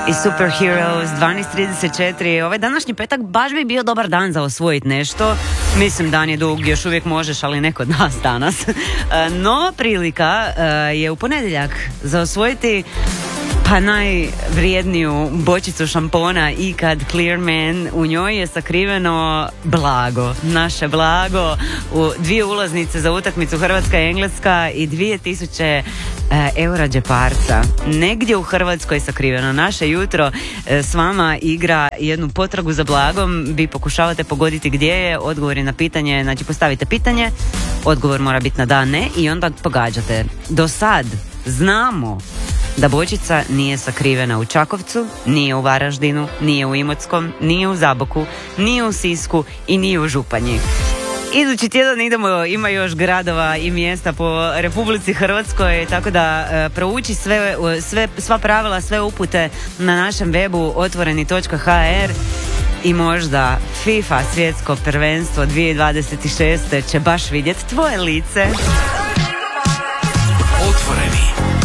i Superheroes 12.34. Ovaj današnji petak baš bi bio dobar dan za osvojiti nešto. Mislim, dan je dug, još uvijek možeš, ali ne kod nas danas. No, prilika je u ponedjeljak za osvojiti pa najvrijedniju bočicu šampona ikad, Clear Man. U njoj je sakriveno blago, naše blago, u 2 ulaznice za utakmicu Hrvatska-Engleska i 2000 eura džeparca. Negdje u Hrvatskoj sakriveno. Naše jutro s vama igra jednu potragu za blagom. Vi pokušavate pogoditi gdje je. Odgovor je na pitanje, znači postavite pitanje, odgovor mora biti na da, ne i onda pogađate. Do sad znamo da bočica nije sakrivena u Čakovcu, nije u Varaždinu, nije u Imotskom, nije u Zaboku, nije u Sisku i nije u Županji. Idući tjedan idemo, ima još gradova i mjesta po Republici Hrvatskoj, tako da prouči sva pravila, sve upute na našem webu otvoreni.hr i možda FIFA svjetsko prvenstvo 2026. će baš vidjeti tvoje lice.